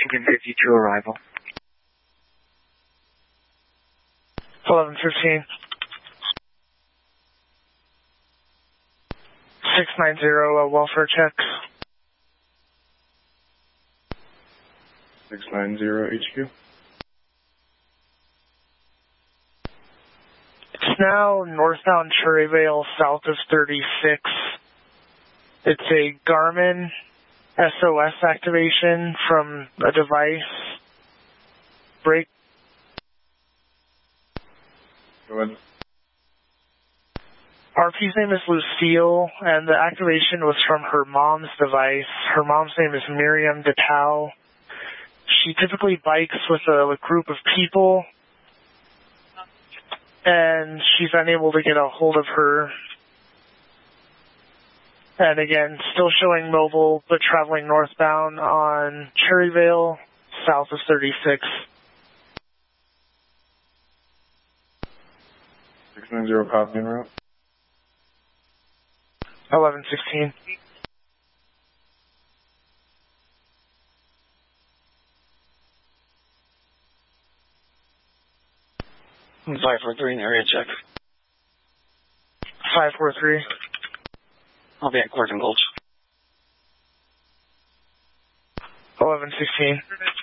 Washington 52 arrival. 11:15. 690, welfare check. 690 HQ. It's now northbound Cherryvale, south of 36. It's a Garmin SOS activation from a device. Break. Go ahead. RP's name is Lucille, and the activation was from her mom's device. Her mom's name is Miriam DeTau. She typically bikes with a group of people, and she's unable to get a hold of her. And again, still showing mobile, but traveling northbound on Cherryvale, south of 36. 690 copy en route. 11:16. I'm 543 in area check. 543. I'll be at Gordon Gulch. 11:16.